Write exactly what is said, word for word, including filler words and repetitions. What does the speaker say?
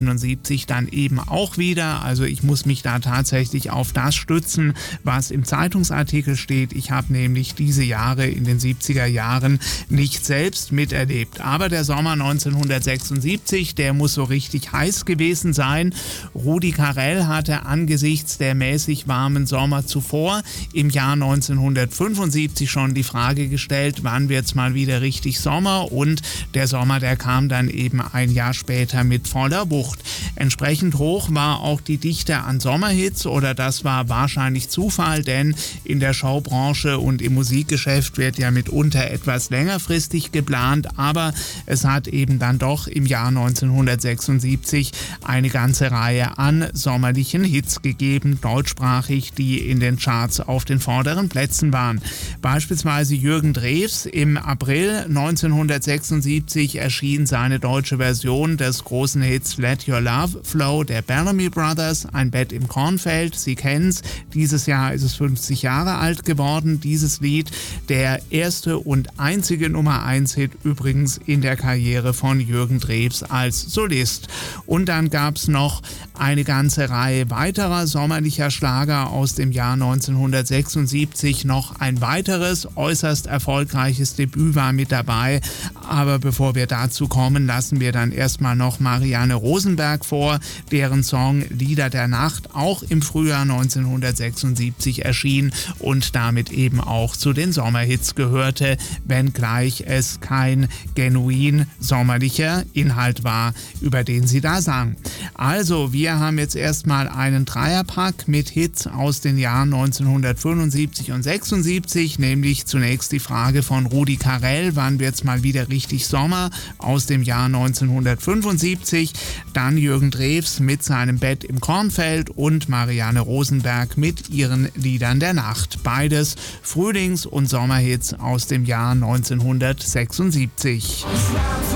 neunzehnhundertsiebenundsiebzig dann eben auch wieder. Also ich muss mich da tatsächlich auf das stützen, was im Zeitungsartikel steht. Ich habe nämlich diese Jahre in den siebziger Jahren nicht selbst miterlebt. Aber der Sommer neunzehnhundertsechsundsiebzig, der muss so richtig heiß gewesen sein. Rudi Carrell hatte angesichts der mäßig warmen Sommer zuvor im Jahr neunzehnhundertfünfundsiebzig schon die Frage gestellt, wann wird's mal wieder richtig Sommer? Und der Sommer, der kam dann eben ein Jahr später mit voller Wucht. Entsprechend hoch war auch die Dichte an Sommerhits, oder das war wahrscheinlich Zufall, denn in der Showbranche und im Musikgeschäft wird ja mitunter etwas längerfristig geplant, aber es hat eben dann doch im Jahr neunzehnhundertsechsundsiebzig eine ganze Reihe an sommerlichen Hits gegeben, deutschsprachig, die in den Charts auf den vorderen Plätzen waren. Beispielsweise Jürgen Drews. Im April neunzehnhundertsechsundsiebzig erschien seine deutsche Version des großen Hits Let Your Love Flow der Bellamy Brothers, Ein Bett im Kornfeld. Sie kennen's. Dieses Jahr ist es fünfzig Jahre alt geworden, dieses Lied. Der erste und einzige Nummer eins Hit übrigens in der Karriere von Jürgen Drews als Solist. Und dann gab's noch eine ganze Reihe weiterer sommerlicher Schlager aus dem Jahr neunzehnhundertsechsundsiebzig. Noch ein weiteres äußerst erfolgreiches Debüt war mit dabei. Aber bevor wir dazu kommen, lassen wir dann erstmal noch Marianne Rosenberg vor, deren Song Lieder der Nacht auch im Frühjahr neunzehnhundertsechsundsiebzig erschien und damit eben auch zu den Sommerhits gehörte, wenngleich es kein genuin sommerlicher Inhalt war, über den sie da sang. Also, wir haben jetzt erstmal einen Dreierpack mit Hits aus den Jahren neunzehnhundertfünfundsiebzig und sechsundsiebzig, nämlich zunächst die Frage von Rudi Carrell, wann wird's mal wieder richtig Sommer, aus dem Jahr neunzehnhundertfünfundsiebzig, dann Jürgen Drews mit seinem Bett im Kornfeld und Marianne Rosenberg mit ihren Liedern der Nacht. Beides Frühlings- und Sommerhits aus dem Jahr neunzehnhundertsechsundsiebzig.